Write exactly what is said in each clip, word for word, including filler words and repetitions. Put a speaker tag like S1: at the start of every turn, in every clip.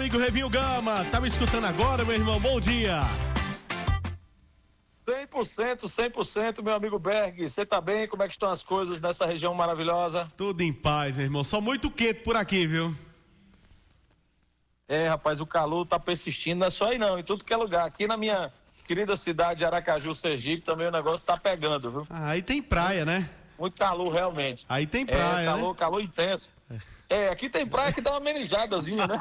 S1: amigo Revinho Gama, tá me escutando agora, meu irmão? Bom dia.
S2: cem por cento, cem por cento, meu amigo Berg. Você tá bem? Como é que estão as coisas nessa região maravilhosa?
S1: Tudo em paz, meu irmão. Só muito quente por aqui, viu?
S2: É, rapaz, o calor tá persistindo, não é só aí não, em tudo que é lugar. Aqui na minha querida cidade de Aracaju, Sergipe, também o negócio tá pegando, viu?
S1: Ah, aí tem praia, né?
S2: Muito calor, realmente.
S1: Aí tem praia,
S2: é, calor,
S1: né?
S2: calor intenso. É, aqui tem praia que dá uma amenizadazinha, né?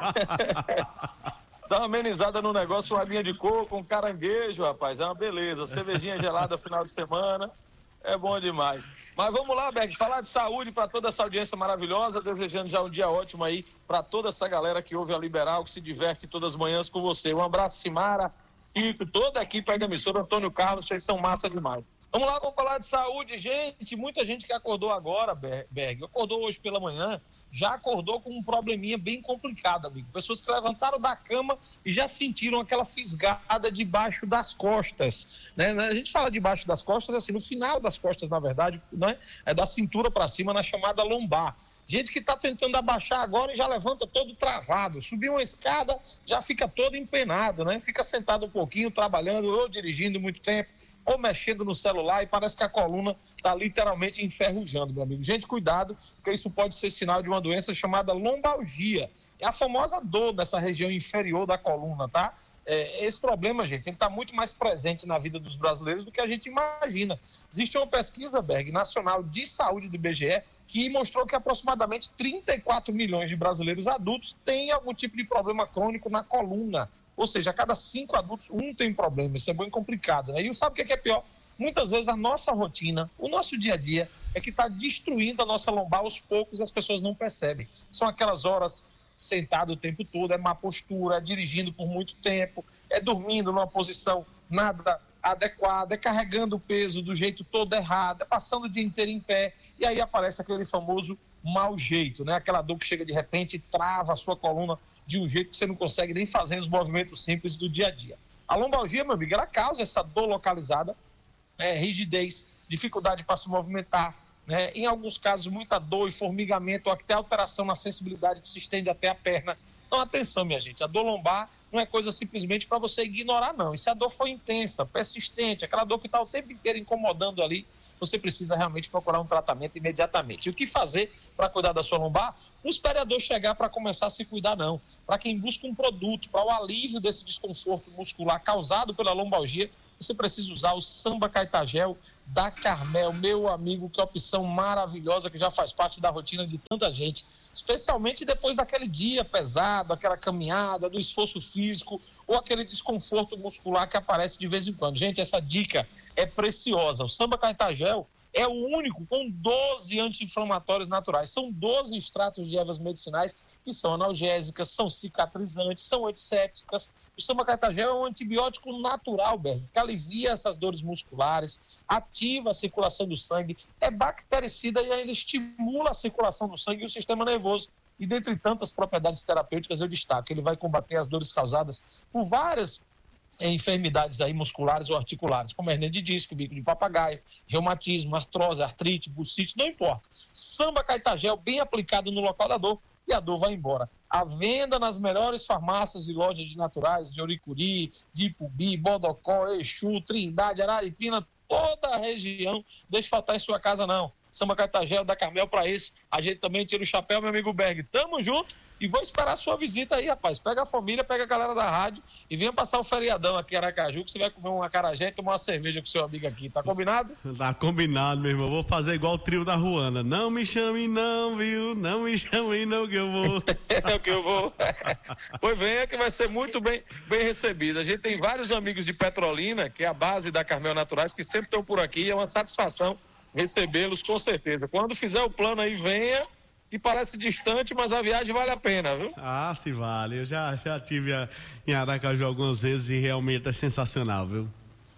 S2: Dá uma amenizada no negócio, uma aguinha de coco, um caranguejo, rapaz, é uma beleza. Cervejinha gelada final de semana, é bom demais. Mas vamos lá, Berg, falar de saúde para toda essa audiência maravilhosa, desejando já um dia ótimo aí para toda essa galera que ouve a Liberal, que se diverte todas as manhãs com você. Um abraço, Simara, e toda a equipe aí da emissora, Antônio Carlos, vocês são massa demais. Vamos lá, vamos falar de saúde, gente. Muita gente que acordou agora, Berg, acordou hoje pela manhã, já acordou com um probleminha bem complicado, amigo. Pessoas que levantaram da cama e já sentiram aquela fisgada debaixo das costas, né? A gente fala debaixo das costas, assim, no final das costas, na verdade, né? É da cintura para cima, na chamada lombar. Gente que está tentando abaixar agora e já levanta todo travado. Subiu uma escada, já fica todo empenado, né? Fica sentado um pouquinho, trabalhando ou dirigindo muito tempo, ou mexendo no celular e parece que a coluna está literalmente enferrujando, meu amigo. Gente, cuidado, porque isso pode ser sinal de uma doença chamada lombalgia. É a famosa dor dessa região inferior da coluna, tá? É, esse problema, gente, ele está muito mais presente na vida dos brasileiros do que a gente imagina. Existe uma pesquisa, Berg, nacional de saúde do I B G E, que mostrou que aproximadamente trinta e quatro milhões de brasileiros adultos têm algum tipo de problema crônico na coluna. Ou seja, a cada cinco adultos, um tem problema. Isso é bem complicado, né? E sabe o que é pior? Muitas vezes a nossa rotina, o nosso dia a dia, é que está destruindo a nossa lombar aos poucos e as pessoas não percebem. São aquelas horas sentado o tempo todo, é má postura, é dirigindo por muito tempo, é dormindo numa posição nada adequada, é carregando o peso do jeito todo errado, é passando o dia inteiro em pé, e aí aparece aquele famoso mau jeito, né? Aquela dor que chega de repente e trava a sua coluna de um jeito que você não consegue nem fazer os movimentos simples do dia a dia. A lombalgia, meu amigo, ela causa essa dor localizada, é, rigidez, dificuldade para se movimentar, né? Em alguns casos, muita dor e formigamento, ou até alteração na sensibilidade que se estende até a perna. Então, atenção, minha gente, a dor lombar não é coisa simplesmente para você ignorar, não. E se a dor for intensa, persistente, aquela dor que está o tempo inteiro incomodando ali, você precisa realmente procurar um tratamento imediatamente. E o que fazer para cuidar da sua lombar? Não espere a dor chegar para começar a se cuidar, não. Para quem busca um produto para o alívio desse desconforto muscular causado pela lombalgia, você precisa usar o Samba Caetagel da Carmel, meu amigo, que opção maravilhosa que já faz parte da rotina de tanta gente, especialmente depois daquele dia pesado, aquela caminhada, do esforço físico ou aquele desconforto muscular que aparece de vez em quando. Gente, essa dica é preciosa. O Samba Caetagel é o único com doze anti-inflamatórios naturais. São doze extratos de ervas medicinais que são analgésicas, são cicatrizantes, são antissépticas. O Samba Caetagel é um antibiótico natural, Berg, que alivia essas dores musculares, ativa a circulação do sangue, é bactericida e ainda estimula a circulação do sangue e o sistema nervoso. E dentre tantas propriedades terapêuticas eu destaco, ele vai combater as dores causadas por várias enfermidades aí musculares ou articulares, como hernia de disco, bico de papagaio, reumatismo, artrose, artrite, bursite, não importa. Samba Caetagel bem aplicado no local da dor e a dor vai embora. A venda nas melhores farmácias e lojas de naturais de Oricuri, de Ipubi, Bodocó, Exu, Trindade, Araripina, toda a região. Deixa faltar em sua casa não. Samba Caetagel da Carmel para esse. A gente também tira o chapéu, meu amigo Berg. Tamo junto e vou esperar a sua visita aí, rapaz. Pega a família, pega a galera da rádio e venha passar o feriadão aqui em Aracaju, que você vai comer um acarajé e tomar uma cerveja com seu amigo aqui. Tá combinado?
S1: Tá combinado, meu irmão. Vou fazer igual o trio da Ruana. Não me chame não, viu? Não me chame não que eu vou.
S2: É que eu vou. Pois venha que vai ser muito bem, bem recebido. A gente tem vários amigos de Petrolina, que é a base da Carmel Naturais, que sempre estão por aqui. É uma satisfação recebê-los, com certeza. Quando fizer o plano aí, venha, que parece distante, mas a viagem vale a pena, viu?
S1: Ah, se vale. Eu já, já tive a, em Aracaju algumas vezes e realmente é sensacional, viu?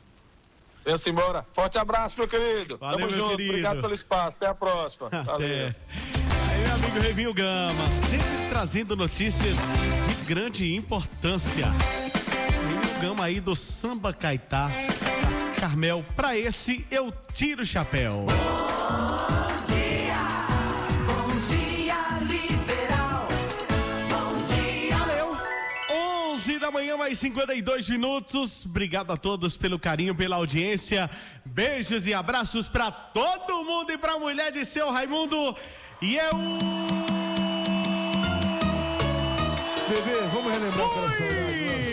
S2: Vamos embora. Forte abraço, meu querido.
S1: Valeu,
S2: Tamo
S1: meu
S2: junto.
S1: Querido.
S2: Obrigado pelo espaço. Até a próxima.
S1: Até.
S2: Valeu.
S1: Aí, meu amigo Revinho Gama, sempre trazendo notícias de grande importância. Revinho Gama aí do Samba Caetá, da Carmel. Pra esse, eu tiro o chapéu.
S3: Bom dia, bom dia, Liberal. Bom dia.
S1: Valeu. onze da manhã, mais cinquenta e dois minutos. Obrigado a todos pelo carinho, pela audiência. Beijos e abraços pra todo mundo e pra mulher de seu Raimundo. E eu...
S4: Bebê, vamos relembrar o coração.